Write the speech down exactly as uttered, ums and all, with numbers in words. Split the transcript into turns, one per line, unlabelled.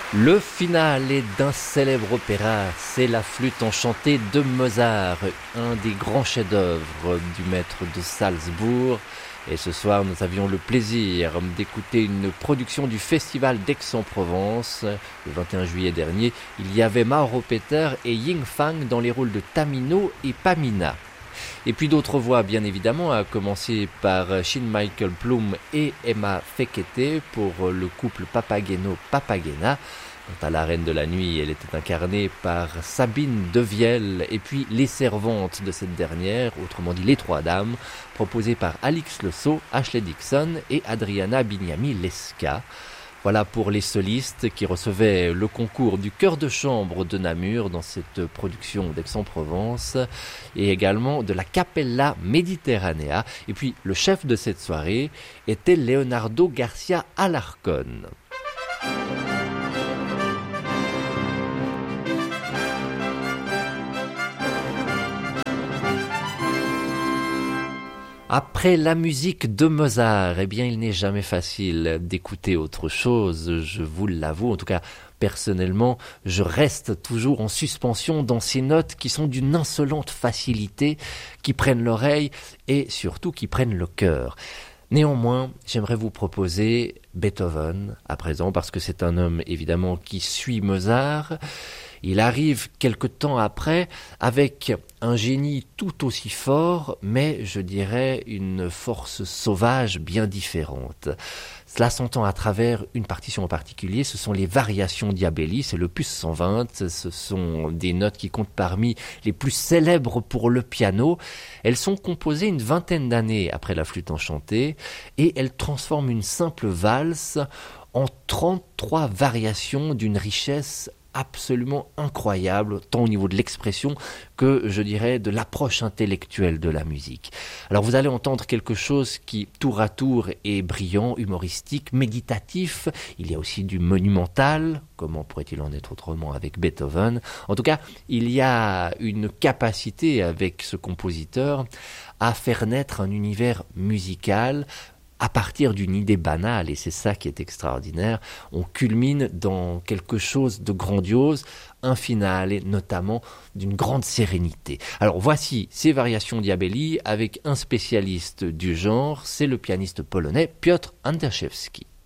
Le finale d'un célèbre opéra, c'est la flûte enchantée de Mozart, un des grands chefs-d'œuvre du maître de Salzbourg. Et ce soir, nous avions le plaisir d'écouter une production du Festival d'Aix-en-Provence. Le vingt et un juillet dernier, il y avait Mauro Peter et Ying Fang dans les rôles de Tamino et Pamina. Et puis d'autres voix, bien évidemment, à commencer par Sean Michael Plum et Emma Fekete pour le couple Papageno-Papagena. Quant à la Reine de la Nuit, elle était incarnée par Sabine Devielle, et puis les servantes de cette dernière, autrement dit les Trois Dames, proposées par Alix Le Sceau, Ashley Dixon et Adriana Bignami-Lesca. Voilà pour les solistes qui recevaient le concours du chœur de chambre de Namur dans cette production d'Aix-en-Provence et également de la Capella Mediterranea. Et puis le chef de cette soirée était Leonardo Garcia Alarcón. Après la musique de Mozart, eh bien, il n'est jamais facile d'écouter autre chose, je vous l'avoue. En tout cas, personnellement, je reste toujours en suspension dans ces notes qui sont d'une insolente facilité, qui prennent l'oreille et surtout qui prennent le cœur. Néanmoins, j'aimerais vous proposer Beethoven à présent, parce que c'est un homme évidemment qui suit Mozart. Il arrive quelque temps après avec un génie tout aussi fort, mais je dirais une force sauvage bien différente. Cela s'entend à travers une partition en particulier, ce sont les variations Diabelli, c'est l'opus cent vingt, ce sont des notes qui comptent parmi les plus célèbres pour le piano. Elles sont composées une vingtaine d'années après la flûte enchantée et elles transforment une simple valse en trente-trois variations d'une richesse absolument incroyable, tant au niveau de l'expression que, je dirais, de l'approche intellectuelle de la musique. Alors vous allez entendre quelque chose qui, tour à tour, est brillant, humoristique, méditatif. Il y a aussi du monumental. Comment pourrait-il en être autrement avec Beethoven ? En tout cas, il y a une capacité avec ce compositeur à faire naître un univers musical à partir d'une idée banale, et c'est ça qui est extraordinaire. On culmine dans quelque chose de grandiose, un finale, et notamment d'une grande sérénité. Alors voici ces variations Diabelli avec un spécialiste du genre, c'est le pianiste polonais Piotr Anderszewski.